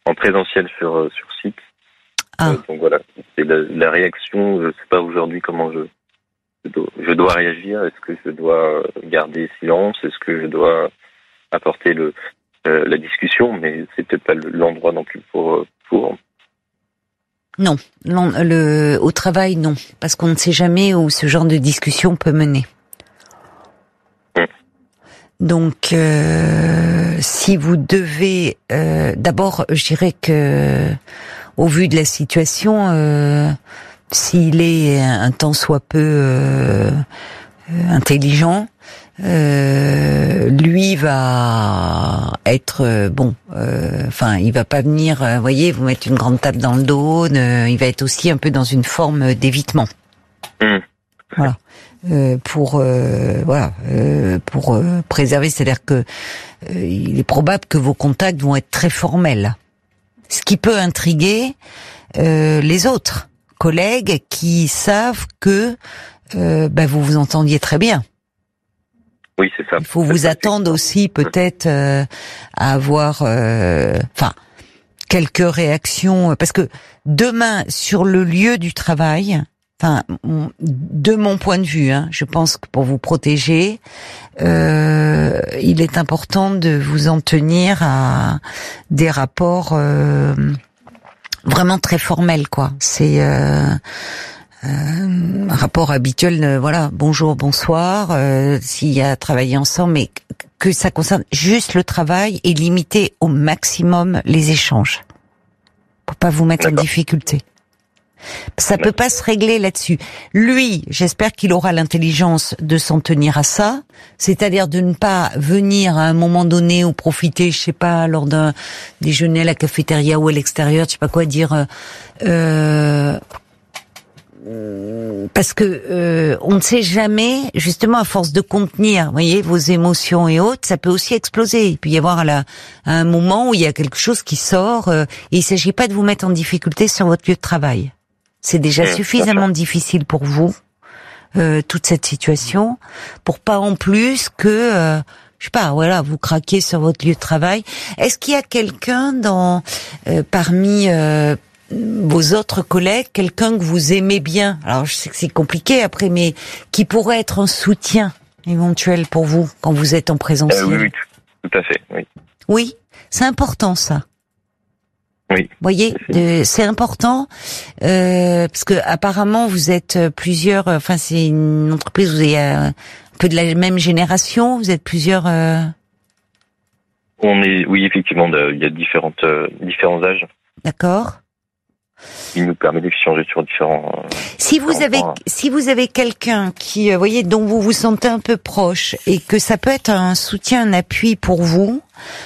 en présentiel sur site. Ah. Donc voilà, c'est la réaction. Je sais pas aujourd'hui comment je dois réagir. Est-ce que je dois garder silence? Est-ce que je dois apporter la discussion? Mais c'est peut-être pas l'endroit non plus pour. Non, au travail, non, parce qu'on ne sait jamais où ce genre de discussion peut mener. Donc, si vous devez, d'abord, je dirais que, au vu de la situation, s'il est un tant soit peu intelligent, lui va être il va pas venir, voyez, vous mettre une grande tape dans le dos. Il va être aussi un peu dans une forme d'évitement. Voilà. Pour préserver, c'est-à-dire que il est probable que vos contacts vont être très formels, ce qui peut intriguer les autres collègues qui savent que vous vous entendiez très bien. Oui, c'est ça. Il faut vous attendre aussi peut-être à avoir quelques réactions, parce que demain sur le lieu du travail, de mon point de vue, je pense que pour vous protéger, il est important de vous en tenir à des rapports vraiment très formels, quoi. C'est un rapport habituel, bonjour, bonsoir, s'il y a travaillé ensemble, mais que ça concerne juste le travail et limiter au maximum les échanges pour pas vous mettre en difficulté. Ça peut pas se régler là-dessus. Lui, j'espère qu'il aura l'intelligence de s'en tenir à ça, c'est-à-dire de ne pas venir à un moment donné ou profiter, je sais pas, lors d'un déjeuner à la cafétéria ou à l'extérieur, je sais pas quoi dire, parce que on ne sait jamais, justement, à force de contenir, vous voyez, vos émotions et autres, ça peut aussi exploser. Il peut y avoir un moment où il y a quelque chose qui sort, et il s'agit pas de vous mettre en difficulté sur votre lieu de travail. C'est déjà suffisamment difficile pour vous, toute cette situation, pour pas en plus que, vous craquez sur votre lieu de travail. Est-ce qu'il y a quelqu'un parmi vos autres collègues, quelqu'un que vous aimez bien? Alors, je sais que c'est compliqué après, mais qui pourrait être un soutien éventuel pour vous quand vous êtes en présentiel? Oui, tout à fait, oui. Oui, c'est important ça. Oui. Voyez, c'est important parce que apparemment vous êtes plusieurs. C'est une entreprise où vous avez un peu de la même génération. Vous êtes plusieurs. Oui, effectivement, il y a différents âges. D'accord. Il nous permet d'échanger sur différents. Si vous avez quelqu'un qui, dont vous vous sentez un peu proche et que ça peut être un soutien, un appui pour vous,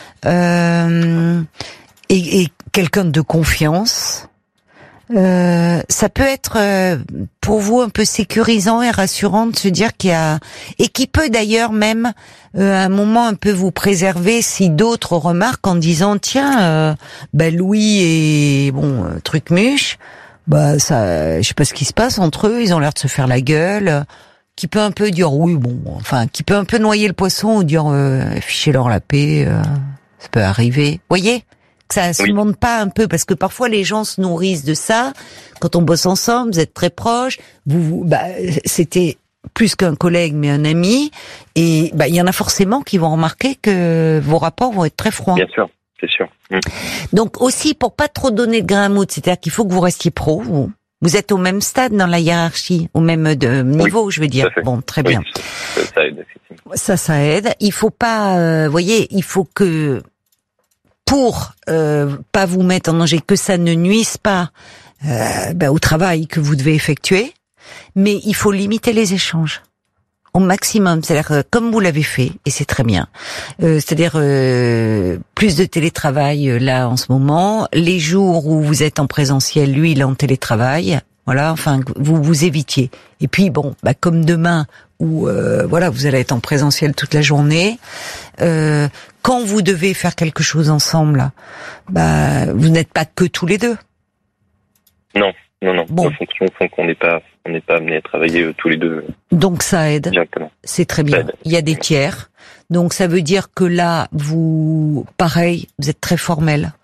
et quelqu'un de confiance, ça peut être pour vous un peu sécurisant et rassurant de se dire qu'il y a, et qui peut d'ailleurs même à un moment un peu vous préserver si d'autres remarquent en disant tiens Louis et Trucmuche, ça, je sais pas ce qui se passe entre eux, ils ont l'air de se faire la gueule, qui peut un peu dire qui peut un peu noyer le poisson ou dire fichez-leur la paix, ça peut arriver, voyez. Ça se monte pas un peu, parce que parfois les gens se nourrissent de ça. Quand on bosse ensemble, vous êtes très proches, c'était plus qu'un collègue mais un ami, et il y en a forcément qui vont remarquer que vos rapports vont être très froids. Bien sûr, c'est sûr. Donc aussi, pour pas trop donner de grain à moudre, c'est-à-dire qu'il faut que vous restiez pro, vous êtes au même stade dans la hiérarchie, au même niveau, je veux dire. Bon, très bien. Ça aide, effectivement. Ça aide. Il faut pas, il faut que pour pas vous mettre en danger, que ça ne nuise pas au travail que vous devez effectuer, mais il faut limiter les échanges au maximum, c'est-à-dire comme vous l'avez fait, et c'est très bien, c'est-à-dire plus de télétravail là en ce moment, les jours où vous êtes en présentiel, lui il est en télétravail, vous évitiez. Et puis comme demain où vous allez être en présentiel toute la journée, quand vous devez faire quelque chose ensemble, vous n'êtes pas que tous les deux. Non. Bon. En fonction qu'on n'est pas amené à travailler tous les deux. Donc ça aide. Directement. C'est très bien. Il y a des tiers. Donc ça veut dire que là, vous êtes très formel.